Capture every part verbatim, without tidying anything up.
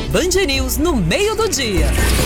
Band News no meio do dia.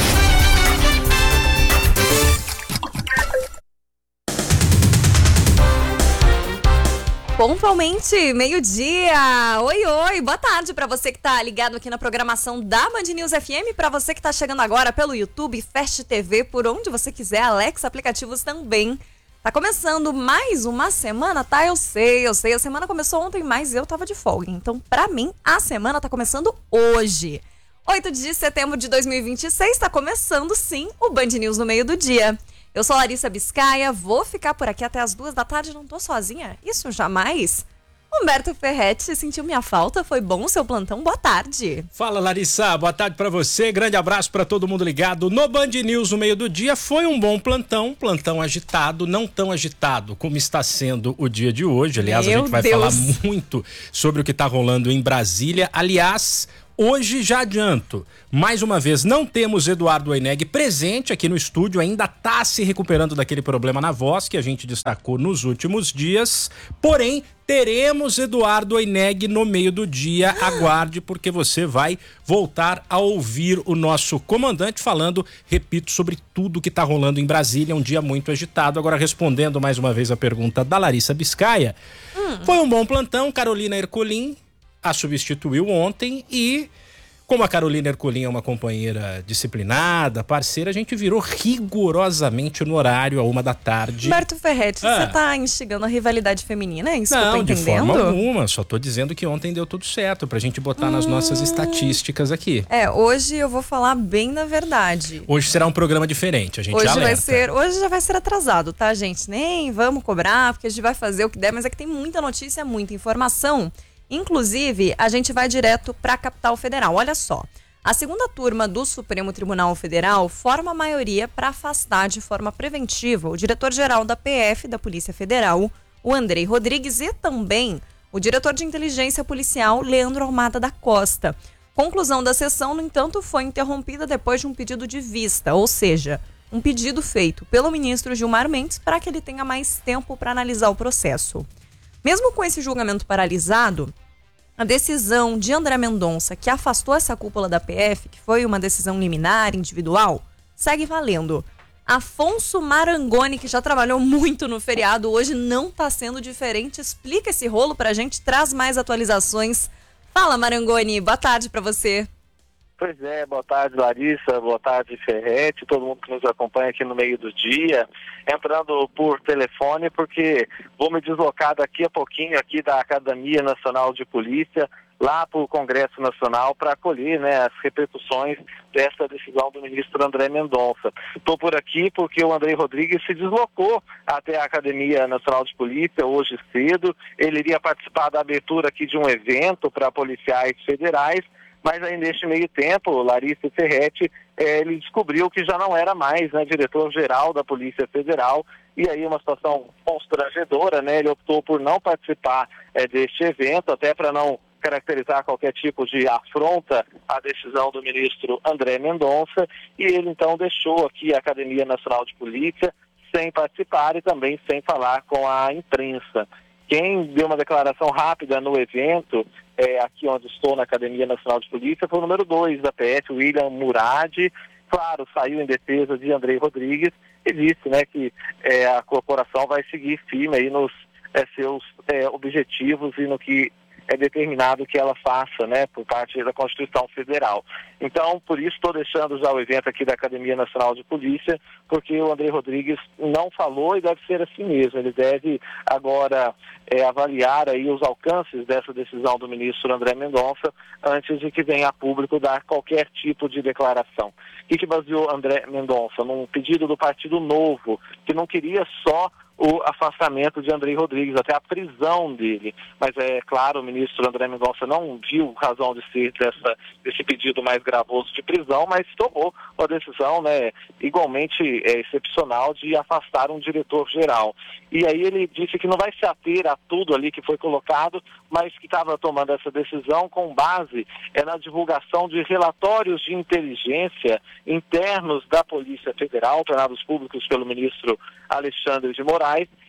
Pontualmente, meio-dia. Oi, oi, boa tarde para você que tá ligado aqui na programação da Band News F M, para você que tá chegando agora pelo YouTube, Fast T V, por onde você quiser, Alexa, aplicativos também. Tá começando mais uma semana, tá? Eu sei, eu sei, a semana começou ontem, mas eu tava de folga, então pra mim a semana tá começando hoje. oito de setembro de dois mil e vinte e seis, tá começando sim o Band News no meio do dia. Eu sou Larissa Biscaia, vou ficar por aqui até as duas da tarde, não tô sozinha, isso jamais. Humberto Ferretti, sentiu minha falta? Foi bom o seu plantão? Boa tarde. Fala, Larissa, boa tarde pra você, grande abraço pra todo mundo ligado no Band News no meio do dia. Foi um bom plantão, plantão agitado, não tão agitado como está sendo o dia de hoje. Aliás, Meu a gente vai Deus. falar muito sobre o que tá rolando em Brasília. Aliás, hoje já adianto, mais uma vez não temos Eduardo Oineg presente aqui no estúdio, ainda está se recuperando daquele problema na voz que a gente destacou nos últimos dias, porém teremos Eduardo Oineg no meio do dia, aguarde porque você vai voltar a ouvir o nosso comandante falando, repito, sobre tudo que está rolando em Brasília, um dia muito agitado. Agora respondendo mais uma vez a pergunta da Larissa Biscaia, hum. foi um bom plantão, Carolina Ercolim a substituiu ontem e, como a Carolina Ercolim é uma companheira disciplinada, parceira, a gente virou rigorosamente no horário, a uma da tarde. Humberto Ferretti, ah. você tá instigando a rivalidade feminina, é isso Não, que eu tô entendendo? Não, de forma alguma, só tô dizendo que ontem deu tudo certo, pra gente botar hum. nas nossas estatísticas aqui. É, hoje eu vou falar bem na verdade. Hoje será um programa diferente, a gente hoje já alerta. vai ser, Hoje já vai ser atrasado, tá, gente? Nem vamos cobrar, porque a gente vai fazer o que der, mas é que tem muita notícia, muita informação. Inclusive, a gente vai direto para a capital federal. Olha só, a segunda turma do Supremo Tribunal Federal forma a maioria para afastar de forma preventiva o diretor-geral da P F da Polícia Federal, o Andrei Rodrigues, e também o diretor de inteligência policial, Leandro Almada da Costa. Conclusão da sessão, no entanto, foi interrompida depois de um pedido de vista, ou seja, um pedido feito pelo ministro Gilmar Mendes para que ele tenha mais tempo para analisar o processo. Mesmo com esse julgamento paralisado, a decisão de André Mendonça, que afastou essa cúpula da P F, que foi uma decisão liminar, individual, segue valendo. Afonso Marangoni, que já trabalhou muito no feriado, hoje não está sendo diferente. Explica esse rolo pra gente, traz mais atualizações. Fala, Marangoni, boa tarde para você. Pois é, boa tarde, Larissa, boa tarde, Ferretti, todo mundo que nos acompanha aqui no meio do dia, entrando por telefone porque vou me deslocar daqui a pouquinho aqui da Academia Nacional de Polícia, lá para o Congresso Nacional, para acolher, né, as repercussões dessa decisão do ministro André Mendonça. Estou por aqui porque o Andrei Rodrigues se deslocou até a Academia Nacional de Polícia hoje cedo. Ele iria participar da abertura aqui de um evento para policiais federais, mas aí neste meio tempo, Larissa Ferretti, eh, ele descobriu que já não era mais, né, diretor-geral da Polícia Federal, e aí uma situação constrangedora, né, ele optou por não participar eh, deste evento, até para não caracterizar qualquer tipo de afronta à decisão do ministro André Mendonça, e ele então deixou aqui a Academia Nacional de Polícia sem participar e também sem falar com a imprensa. Quem deu uma declaração rápida no evento, é, aqui onde estou na Academia Nacional de Polícia, foi o número dois da P F, William Murad. Claro, saiu em defesa de Andrei Rodrigues e disse, né, que é, a corporação vai seguir firme aí nos é, seus é, objetivos e no que é determinado que ela faça, né, por parte da Constituição Federal. Então, por isso estou deixando já o evento aqui da Academia Nacional de Polícia, porque o Andrei Rodrigues não falou e deve ser assim mesmo. Ele deve agora é, avaliar aí os alcances dessa decisão do ministro André Mendonça antes de que venha a público dar qualquer tipo de declaração. O que, que baseou André Mendonça? Num pedido do Partido Novo, que não queria só o afastamento de Andrei Rodrigues, até a prisão dele. Mas é claro, o ministro André Mendonça não viu razão de ser dessa, desse pedido mais gravoso de prisão, mas tomou uma decisão, né, igualmente é, excepcional de afastar um diretor-geral. E aí ele disse que não vai se ater a tudo ali que foi colocado, mas que estava tomando essa decisão com base é, na divulgação de relatórios de inteligência internos da Polícia Federal, tornados públicos pelo ministro Alexandre de Moraes,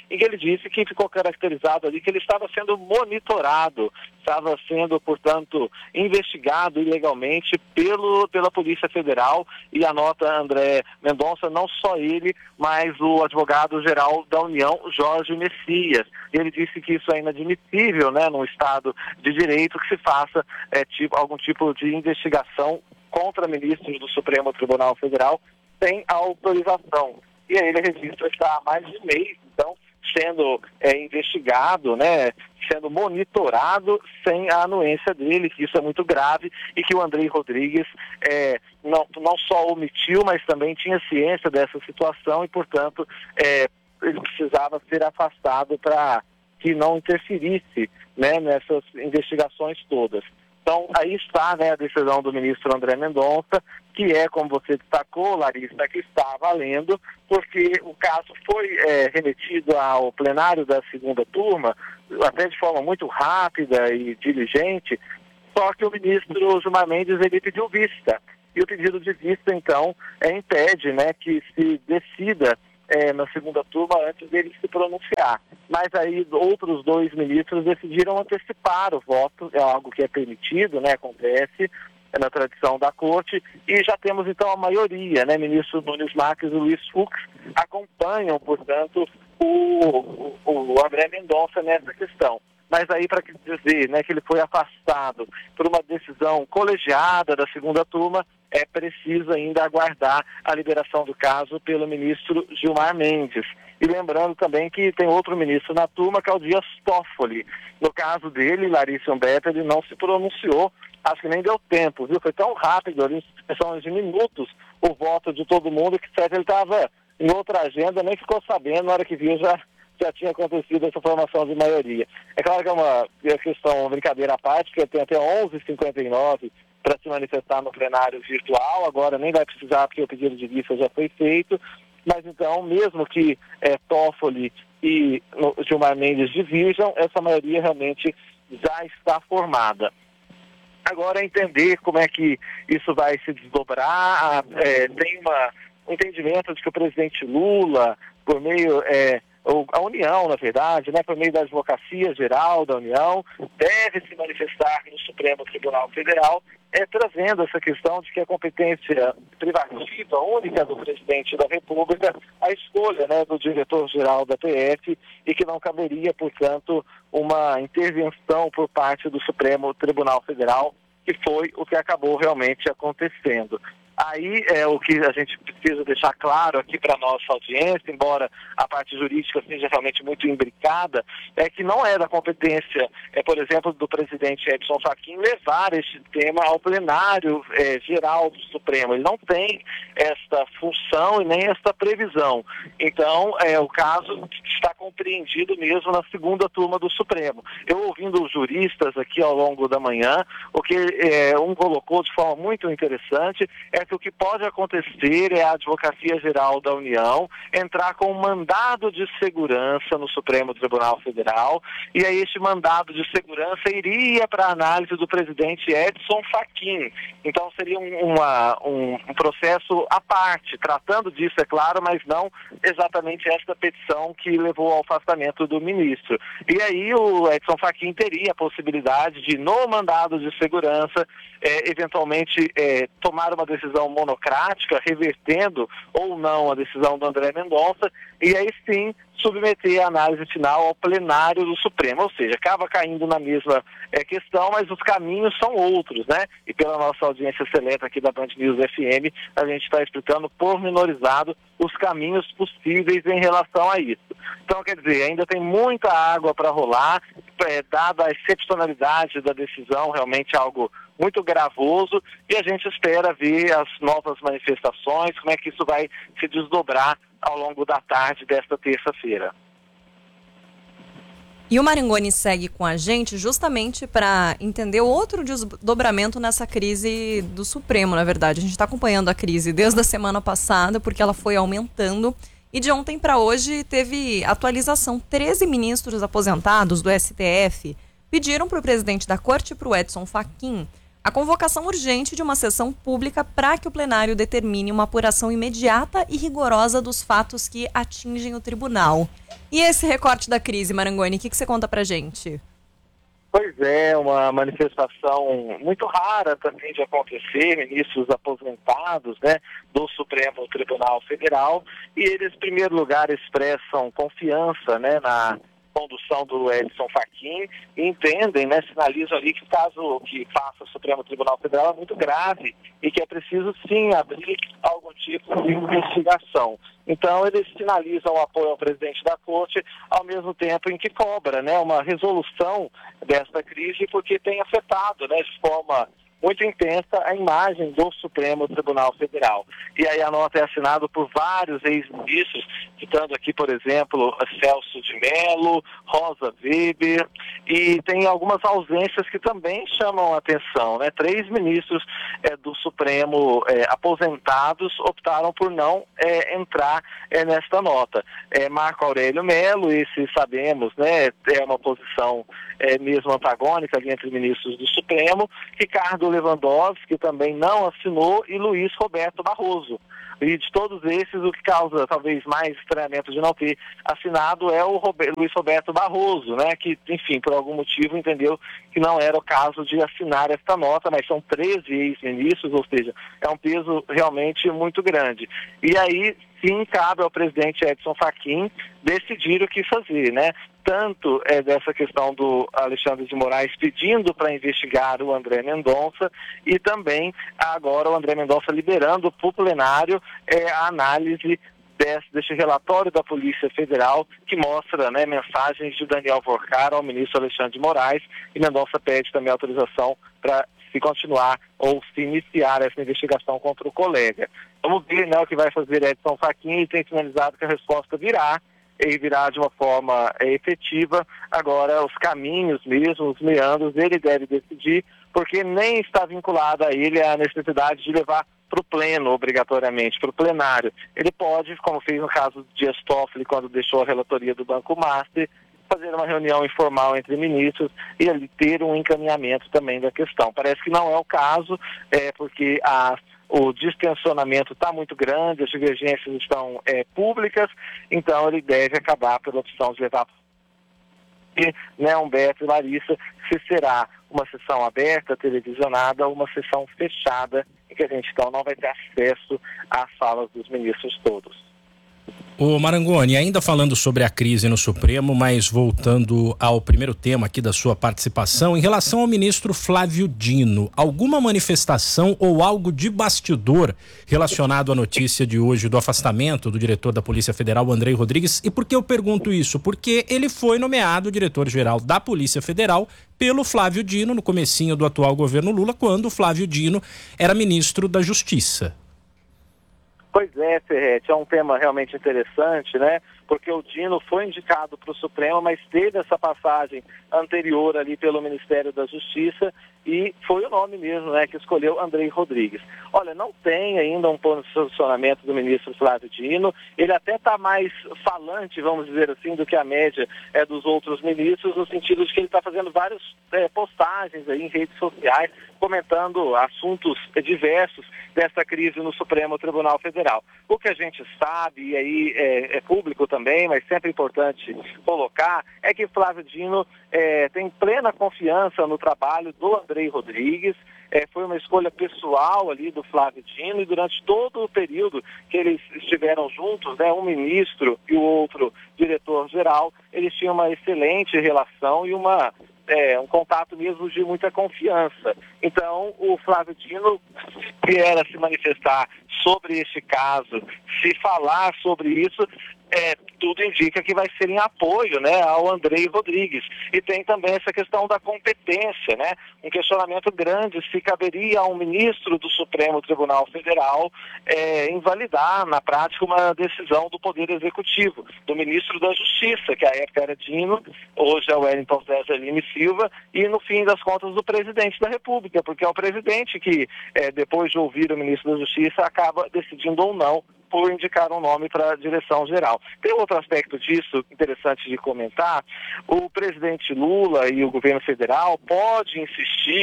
em que ele disse que ficou caracterizado ali que ele estava sendo monitorado, estava sendo, portanto, investigado ilegalmente pelo, pela Polícia Federal, e anota André Mendonça, não só ele, mas o advogado-geral da União, Jorge Messias. Ele disse que isso é inadmissível, né, num Estado de Direito, que se faça é, tipo, algum tipo de investigação contra ministros do Supremo Tribunal Federal sem autorização. E aí ele registra que está há mais de mês, então, sendo é, investigado, né, sendo monitorado sem a anuência dele, que isso é muito grave e que o Andrei Rodrigues é, não, não só omitiu, mas também tinha ciência dessa situação e, portanto, é, ele precisava ser afastado para que não interferisse, né, nessas investigações todas. Então, aí está, né, a decisão do ministro André Mendonça, que é, como você destacou, Larissa, que está valendo, porque o caso foi é, remetido ao plenário da segunda turma, até de forma muito rápida e diligente, só que o ministro Gilmar Mendes, ele pediu vista. E o pedido de vista, então, é, impede, né, que se decida É, na segunda turma antes dele se pronunciar. Mas aí outros dois ministros decidiram antecipar o voto, é algo que é permitido, né, acontece é na tradição da corte, e já temos então a maioria, né, ministro Nunes Marques e Luiz Fux acompanham, portanto, o, o, o André Mendonça nessa questão. Mas aí, para dizer, né, que ele foi afastado por uma decisão colegiada da segunda turma, é preciso ainda aguardar a liberação do caso pelo ministro Gilmar Mendes. E lembrando também que tem outro ministro na turma, que é o Dias Toffoli. No caso dele, Larissa Umberto, ele não se pronunciou, acho que nem deu tempo, viu? Foi tão rápido, ali, em questão de minutos, o voto de todo mundo, que certo, ele estava em outra agenda, nem ficou sabendo, na hora que viu já... já tinha acontecido essa formação de maioria. É claro que é uma questão, uma brincadeira à parte, porque tem até onze e cinquenta e nove para se manifestar no plenário virtual, agora nem vai precisar porque o pedido de vista já foi feito, mas então, mesmo que é, Toffoli e no, Gilmar Mendes divirjam, essa maioria realmente já está formada. Agora, entender como é que isso vai se desdobrar, é, tem uma, um entendimento de que o presidente Lula, por meio... É, a União, na verdade, né, por meio da Advocacia Geral da União, deve se manifestar no Supremo Tribunal Federal, é, trazendo essa questão de que a competência privativa, única do presidente da República, a escolha, né, do diretor-geral da P F, e que não caberia, portanto, uma intervenção por parte do Supremo Tribunal Federal, que foi o que acabou realmente acontecendo. Aí é o que a gente precisa deixar claro aqui para a nossa audiência, embora a parte jurídica seja realmente muito imbricada, é que não é da competência, é, por exemplo, do presidente Edson Fachin levar este tema ao plenário é, geral do Supremo. Ele não tem esta função e nem esta previsão. Então, é, o caso está compreendido mesmo na segunda turma do Supremo. Eu ouvindo os juristas aqui ao longo da manhã, o que é, um colocou de forma muito interessante é que o que pode acontecer é a Advocacia Geral da União entrar com um mandado de segurança no Supremo Tribunal Federal, e aí este mandado de segurança iria para a análise do presidente Edson Fachin. Então seria um, uma, um, um processo à parte, tratando disso, é claro, mas não exatamente esta petição que levou ao afastamento do ministro. E aí o Edson Fachin teria a possibilidade de, no mandado de segurança, é, eventualmente é, tomar uma decisão monocrática, revertendo ou não a decisão do André Mendonça, e aí sim submeter a análise final ao plenário do Supremo, ou seja, acaba caindo na mesma é, questão, mas os caminhos são outros, né? E pela nossa audiência seleta aqui da Band News F M, a gente está explicando pormenorizado os caminhos possíveis em relação a isso. Então, quer dizer, ainda tem muita água para rolar, é, dada a excepcionalidade da decisão, realmente algo muito gravoso, e a gente espera ver as novas manifestações, como é que isso vai se desdobrar ao longo da tarde desta terça-feira. E o Marangoni segue com a gente justamente para entender outro desdobramento nessa crise do Supremo, na verdade. A gente está acompanhando a crise desde a semana passada, porque ela foi aumentando, e de ontem para hoje teve atualização. treze ministros aposentados do S T F pediram para o presidente da Corte, para o Edson Fachin, a convocação urgente de uma sessão pública para que o plenário determine uma apuração imediata e rigorosa dos fatos que atingem o tribunal. E esse recorte da crise, Marangoni, o que, que você conta pra gente? Pois é, uma manifestação muito rara também de acontecer, ministros aposentados, né, do Supremo Tribunal Federal, e eles, em primeiro lugar, expressam confiança, né, na condução do Edson Fachin e entendem, né, sinalizam ali que o caso que passa o Supremo Tribunal Federal é muito grave e que é preciso sim abrir algum tipo de investigação. Então eles sinalizam o apoio ao presidente da Corte ao mesmo tempo em que cobra, né, uma resolução desta crise porque tem afetado, né, de forma muito intensa a imagem do Supremo Tribunal Federal. E aí a nota é assinada por vários ex-ministros, citando aqui, por exemplo, Celso de Mello, Rosa Weber, e tem algumas ausências que também chamam a atenção, né? Três ministros é, do Supremo é, aposentados optaram por não é, entrar é, nesta nota. É, Marco Aurélio Mello, esse sabemos, né, é uma posição é, mesmo antagônica ali entre ministros do Supremo, Ricardo Lewandowski, que também não assinou, e Luiz Roberto Barroso. E de todos esses, o que causa talvez mais estranhamento de não ter assinado é o Robert, Luiz Roberto Barroso, né, que, enfim, por algum motivo entendeu que não era o caso de assinar esta nota, mas são treze ex-ministros, ou seja, é um peso realmente muito grande. E aí, sim, cabe ao presidente Edson Fachin decidir o que fazer, né? Tanto é dessa questão do Alexandre de Moraes pedindo para investigar o André Mendonça e também agora o André Mendonça liberando para o plenário é, a análise desse, deste relatório da Polícia Federal que mostra, né, mensagens de Daniel Vorcar ao ministro Alexandre de Moraes, e Mendonça pede também autorização para se continuar ou se iniciar essa investigação contra o colega. Vamos ver, né, o que vai fazer Edson Fachin, e tem sinalizado que a resposta virá e virá de uma forma é, efetiva. Agora, os caminhos mesmo, os meandros, ele deve decidir, porque nem está vinculado a ele a necessidade de levar para o pleno, obrigatoriamente, para o plenário. Ele pode, como fez no caso do Dias Toffoli, quando deixou a relatoria do Banco Master, fazer uma reunião informal entre ministros e ali ter um encaminhamento também da questão. Parece que não é o caso, é, porque a o distensionamento está muito grande, as divergências estão é, públicas, então ele deve acabar pela opção de levar, né, Humberto e Larissa, se será uma sessão aberta, televisionada, ou uma sessão fechada, em que a gente então não vai ter acesso às salas dos ministros todos. Ô Marangoni, ainda falando sobre a crise no Supremo, mas voltando ao primeiro tema aqui da sua participação, em relação ao ministro Flávio Dino, alguma manifestação ou algo de bastidor relacionado à notícia de hoje do afastamento do diretor da Polícia Federal, Andrei Rodrigues? E por que eu pergunto isso? Porque ele foi nomeado diretor-geral da Polícia Federal pelo Flávio Dino no comecinho do atual governo Lula, quando o Flávio Dino era ministro da Justiça. Pois é, Ferretti, é um tema realmente interessante, né? Porque o Dino foi indicado para o Supremo, mas teve essa passagem anterior ali pelo Ministério da Justiça e foi o nome mesmo, né, que escolheu Andrei Rodrigues. Olha, não tem ainda um posicionamento do ministro Flávio Dino, ele até está mais falante, vamos dizer assim, do que a média é dos outros ministros, no sentido de que ele está fazendo várias é, postagens aí em redes sociais, comentando assuntos diversos dessa crise no Supremo Tribunal Federal. O que a gente sabe, e aí é, é público também, mas sempre importante colocar, é que Flávio Dino é, tem plena confiança no trabalho do Andrei Rodrigues. É, foi uma escolha pessoal ali do Flávio Dino, e durante todo o período que eles estiveram juntos, né, um ministro e o outro diretor-geral, eles tinham uma excelente relação e uma É, um contato mesmo de muita confiança. Então, o Flávio Dino, se vier a se manifestar sobre este caso, se falar sobre isso, é, tudo indica que vai ser em apoio, né, ao Andrei Rodrigues. E tem também essa questão da competência, né? Um questionamento grande se caberia a um ministro do Supremo Tribunal Federal é, invalidar, na prática, uma decisão do Poder Executivo, do ministro da Justiça, que à época era Dino, hoje é o Wellington César Lima Silva, e no fim das contas do presidente da República, porque é o presidente que, é, depois de ouvir o ministro da Justiça, acaba decidindo ou não por indicar um nome para a direção geral. Tem outro aspecto disso interessante de comentar. O presidente Lula e o governo federal pode insistir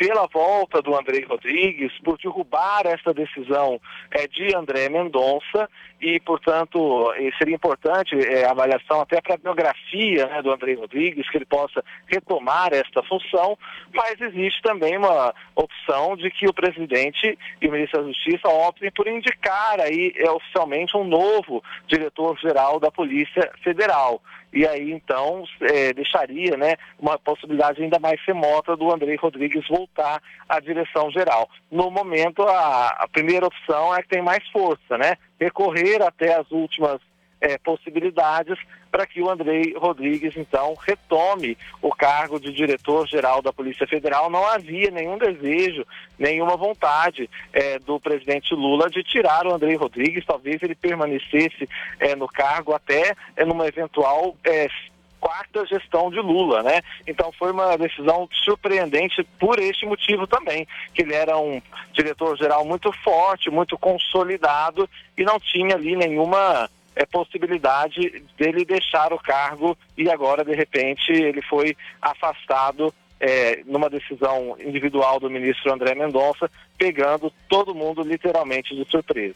pela volta do Andrei Rodrigues, por derrubar essa decisão é, de André Mendonça e, portanto, seria importante é, a avaliação até para a biografia, né, do Andrei Rodrigues, que ele possa retomar esta função, mas existe também uma opção de que o presidente e o ministro da Justiça optem por indicar aí é, oficialmente um novo diretor-geral da Polícia Federal. E aí, então, é, deixaria, né, uma possibilidade ainda mais remota do Andrei Rodrigues voltar à direção geral. No momento, a, a primeira opção é que tem mais força, né? Recorrer até as últimas é, possibilidades para que o Andrei Rodrigues, então, retome o cargo de diretor-geral da Polícia Federal. Não havia nenhum desejo, nenhuma vontade é, do presidente Lula de tirar o Andrei Rodrigues. Talvez ele permanecesse é, no cargo até é, numa eventual é, quarta gestão de Lula, né? Então foi uma decisão surpreendente por este motivo também, que ele era um diretor-geral muito forte, muito consolidado e não tinha ali nenhuma é, possibilidade dele deixar o cargo e agora, de repente, ele foi afastado é, numa decisão individual do ministro André Mendonça, pegando todo mundo literalmente de surpresa.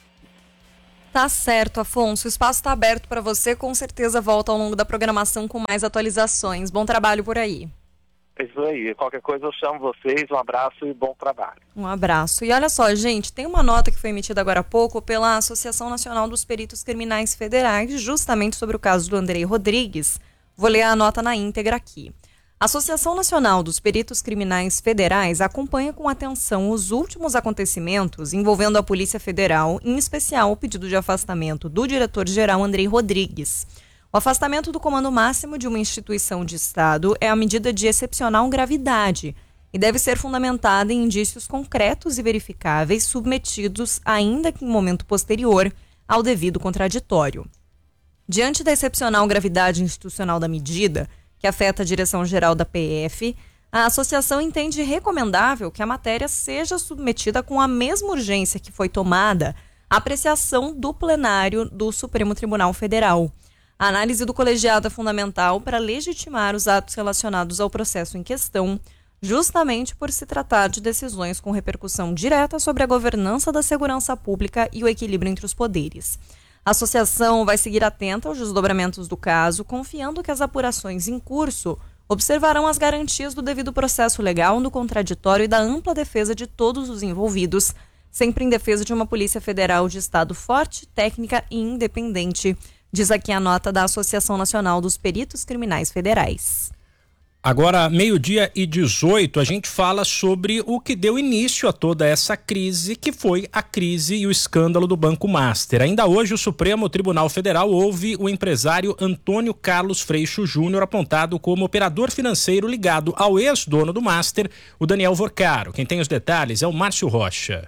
Tá certo, Afonso. O espaço está aberto para você. Com certeza volta ao longo da programação com mais atualizações. Bom trabalho por aí. É isso aí. Qualquer coisa eu chamo vocês. Um abraço e bom trabalho. Um abraço. E olha só, gente, tem uma nota que foi emitida agora há pouco pela Associação Nacional dos Peritos Criminais Federais, justamente sobre o caso do Andrei Rodrigues. Vou ler a nota na íntegra aqui. A Associação Nacional dos Peritos Criminais Federais acompanha com atenção os últimos acontecimentos envolvendo a Polícia Federal, em especial o pedido de afastamento do diretor-geral Andrei Rodrigues. O afastamento do comando máximo de uma instituição de Estado é a medida de excepcional gravidade e deve ser fundamentada em indícios concretos e verificáveis submetidos, ainda que em momento posterior, ao devido contraditório. Diante da excepcional gravidade institucional da medida, que afeta a direção-geral da P F, a associação entende recomendável que a matéria seja submetida com a mesma urgência que foi tomada à apreciação do plenário do Supremo Tribunal Federal. A análise do colegiado é fundamental para legitimar os atos relacionados ao processo em questão, justamente por se tratar de decisões com repercussão direta sobre a governança da segurança pública e o equilíbrio entre os poderes. A associação vai seguir atenta aos desdobramentos do caso, confiando que as apurações em curso observarão as garantias do devido processo legal, do contraditório e da ampla defesa de todos os envolvidos, sempre em defesa de uma Polícia Federal de Estado forte, técnica e independente, diz aqui a nota da Associação Nacional dos Peritos Criminais Federais. Agora, meio-dia e dezoito, a gente fala sobre o que deu início a toda essa crise, que foi a crise e o escândalo do Banco Master. Ainda hoje, o Supremo Tribunal Federal ouve o empresário Antônio Carlos Freixo Júnior, apontado como operador financeiro ligado ao ex-dono do Master, o Daniel Vorcaro. Quem tem os detalhes é o Márcio Rocha.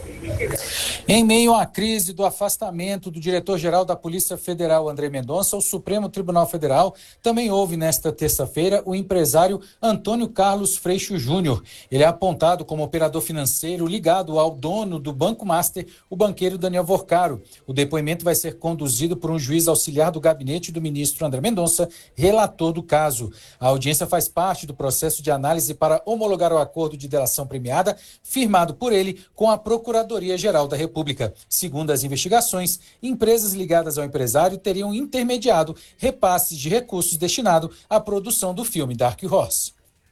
Em meio à crise do afastamento do diretor-geral da Polícia Federal, André Mendonça, o Supremo Tribunal Federal também ouve nesta terça-feira o empresário Antônio Carlos Freixo Júnior. Ele é apontado como operador financeiro ligado ao dono do Banco Master, o banqueiro Daniel Vorcaro. O depoimento vai ser conduzido por um juiz auxiliar do gabinete do ministro André Mendonça, relator do caso. A audiência faz parte do processo de análise para homologar o acordo de delação premiada, firmado por ele com a Procuradoria-Geral da República. Segundo as investigações, empresas ligadas ao empresário teriam intermediado repasses de recursos destinados à produção do filme Dark Horse.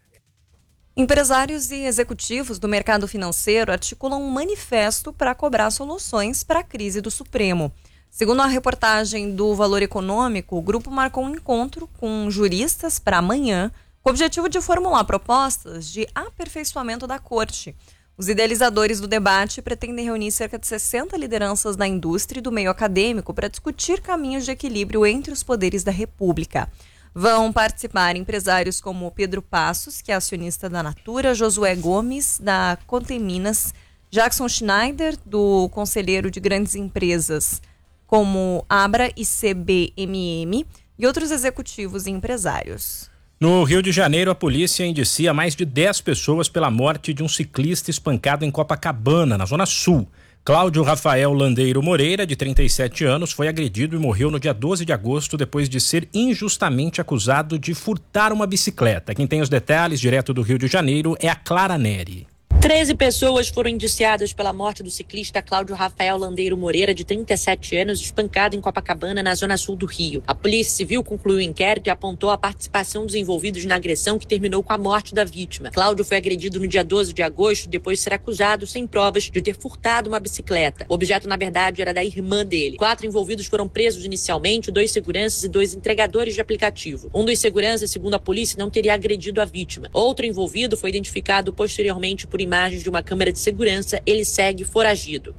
Empresários e executivos do mercado financeiro articulam um manifesto para cobrar soluções para a crise do Supremo. Segundo a reportagem do Valor Econômico, o grupo marcou um encontro com juristas para amanhã, com o objetivo de formular propostas de aperfeiçoamento da Corte. Os idealizadores do debate pretendem reunir cerca de sessenta lideranças da indústria e do meio acadêmico para discutir caminhos de equilíbrio entre os poderes da República. Vão participar empresários como Pedro Passos, que é acionista da Natura, Josué Gomes, da Conteminas, Jackson Schneider, do Conselheiro de Grandes Empresas, como Abra e C B M M, e outros executivos e empresários. No Rio de Janeiro, a polícia indicia mais de dez pessoas pela morte de um ciclista espancado em Copacabana, na Zona Sul. Cláudio Rafael Landeiro Moreira, de trinta e sete anos, foi agredido e morreu no dia doze de agosto depois de ser injustamente acusado de furtar uma bicicleta. Quem tem os detalhes direto do Rio de Janeiro é a Clara Neri. treze pessoas foram indiciadas pela morte do ciclista Cláudio Rafael Landeiro Moreira, de trinta e sete anos, espancado em Copacabana, na zona sul do Rio. A Polícia Civil concluiu o inquérito e apontou a participação dos envolvidos na agressão que terminou com a morte da vítima. Cláudio foi agredido no dia doze de agosto, depois de ser acusado, sem provas, de ter furtado uma bicicleta. O objeto, na verdade, era da irmã dele. Quatro envolvidos foram presos inicialmente, dois seguranças e dois entregadores de aplicativo. Um dos seguranças, segundo a polícia, não teria agredido a vítima. Outro envolvido foi identificado posteriormente por imagens de uma câmera de segurança. Ele segue foragido.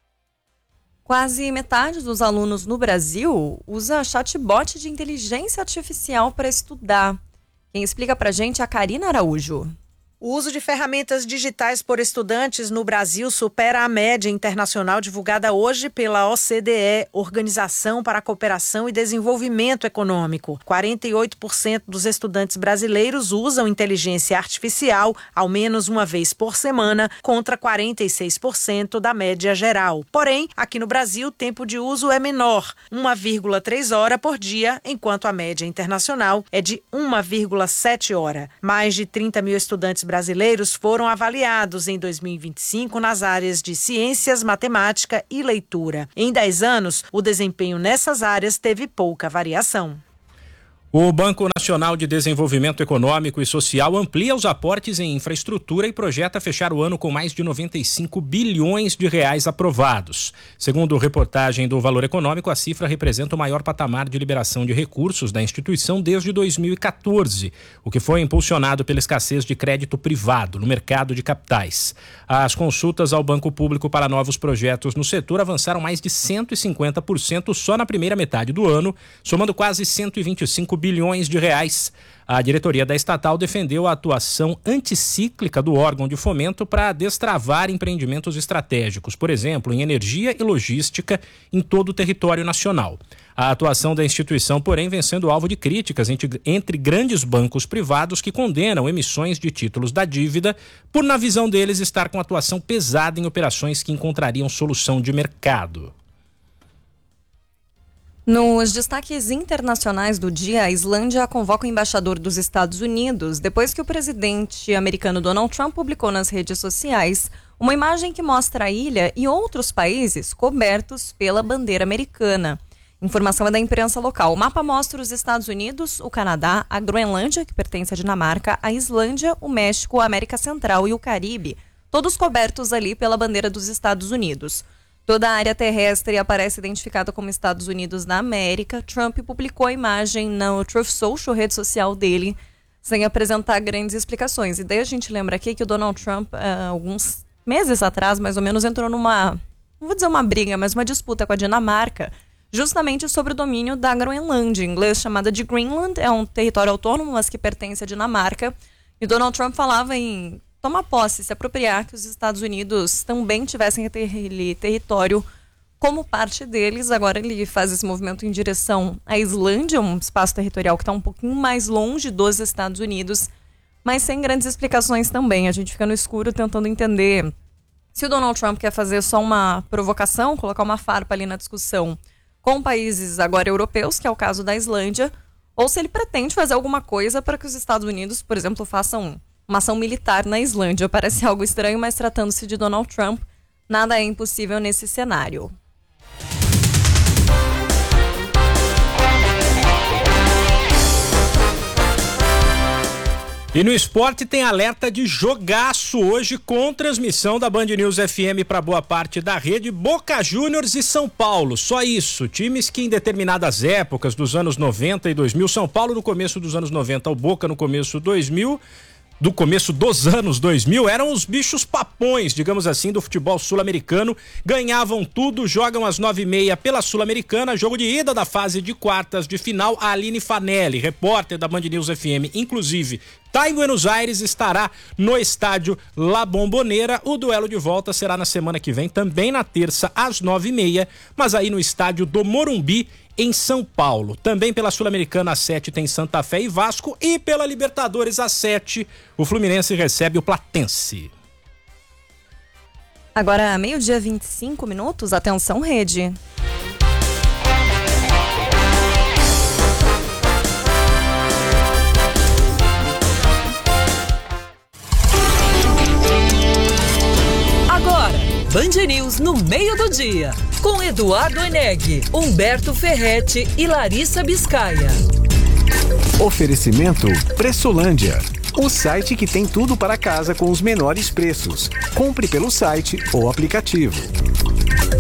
Quase metade dos alunos no Brasil usa chatbot de inteligência artificial para estudar. Quem explica pra gente é a Karina Araújo. O uso de ferramentas digitais por estudantes no Brasil supera a média internacional divulgada hoje pela O C D E, Organização para a Cooperação e Desenvolvimento Econômico. quarenta e oito por cento dos estudantes brasileiros usam inteligência artificial ao menos uma vez por semana, contra quarenta e seis por cento da média geral. Porém, aqui no Brasil, o tempo de uso é menor, uma vírgula três hora por dia, enquanto a média internacional é de uma vírgula sete hora. Mais de trinta mil estudantes brasileiros foram avaliados em dois mil e vinte e cinco nas áreas de ciências, matemática e leitura. Em dez anos, o desempenho nessas áreas teve pouca variação. O Banco Nacional de Desenvolvimento Econômico e Social amplia os aportes em infraestrutura e projeta fechar o ano com mais de noventa e cinco bilhões de reais aprovados. Segundo reportagem do Valor Econômico, a cifra representa o maior patamar de liberação de recursos da instituição desde dois mil e quatorze, o que foi impulsionado pela escassez de crédito privado no mercado de capitais. As consultas ao Banco Público para novos projetos no setor avançaram mais de cento e cinquenta por cento só na primeira metade do ano, somando quase cento e vinte e cinco bilhões de reais. A diretoria da estatal defendeu a atuação anticíclica do órgão de fomento para destravar empreendimentos estratégicos, por exemplo, em energia e logística em todo o território nacional. A atuação da instituição, porém, vem sendo alvo de críticas entre, entre grandes bancos privados que condenam emissões de títulos da dívida por, na visão deles, estar com atuação pesada em operações que encontrariam solução de mercado. Nos destaques internacionais do dia, a Islândia convoca o embaixador dos Estados Unidos depois que o presidente americano Donald Trump publicou nas redes sociais uma imagem que mostra a ilha e outros países cobertos pela bandeira americana. Informação é da imprensa local. O mapa mostra os Estados Unidos, o Canadá, a Groenlândia, que pertence à Dinamarca, a Islândia, o México, a América Central e o Caribe, todos cobertos ali pela bandeira dos Estados Unidos. Toda a área terrestre aparece identificada como Estados Unidos da América. Trump publicou a imagem no Truth Social, rede social dele, sem apresentar grandes explicações. E daí a gente lembra aqui que o Donald Trump, uh, alguns meses atrás, mais ou menos, entrou numa, não vou dizer uma briga, mas uma disputa com a Dinamarca, justamente sobre o domínio da Groenlândia, em inglês chamada de Greenland. É um território autônomo, mas que pertence à Dinamarca. E Donald Trump falava em tomar posse, se apropriar que os Estados Unidos também tivessem aquele território como parte deles. Agora ele faz esse movimento em direção à Islândia, um espaço territorial que está um pouquinho mais longe dos Estados Unidos, mas sem grandes explicações também. A gente fica no escuro tentando entender se o Donald Trump quer fazer só uma provocação, colocar uma farpa ali na discussão com países agora europeus, que é o caso da Islândia, ou se ele pretende fazer alguma coisa para que os Estados Unidos, por exemplo, façam uma ação militar na Islândia. Parece algo estranho, mas tratando-se de Donald Trump, nada é impossível nesse cenário. E no esporte tem alerta de jogaço hoje com transmissão da Band News F M para boa parte da rede. Boca Juniors e São Paulo, só isso. Times que em determinadas épocas dos anos noventa e dois mil, São Paulo no começo dos anos noventa, o Boca no começo dois mil, do começo dos anos dois mil, eram os bichos papões, digamos assim, do futebol sul-americano. Ganhavam tudo, jogam às nove e meia pela Sul-Americana, jogo de ida da fase de quartas de final. A Aline Fanelli, repórter da Band News F M, inclusive, tá em Buenos Aires, estará no estádio La Bombonera. O duelo de volta será na semana que vem, também na terça, às nove e meia, mas aí no estádio do Morumbi, em São Paulo. Também pela Sul-Americana às sete tem Santa Fé e Vasco, e pela Libertadores às sete o Fluminense recebe o Platense. Agora, meio-dia, vinte e cinco minutos. Atenção, rede. Agora, Band News no meio do dia. Com Eduardo Eneg, Humberto Ferretti e Larissa Biscaia. Oferecimento Pressolândia. O site que tem tudo para casa com os menores preços. Compre pelo site ou aplicativo.